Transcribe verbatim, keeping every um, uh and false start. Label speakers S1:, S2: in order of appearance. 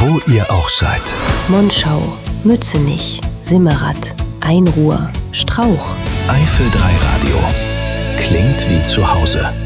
S1: wo ihr auch seid.
S2: Monschau, Mützenich, Simmerath, Einruhr, Strauch.
S1: Eifel drei Radio. Klingt wie zu Hause.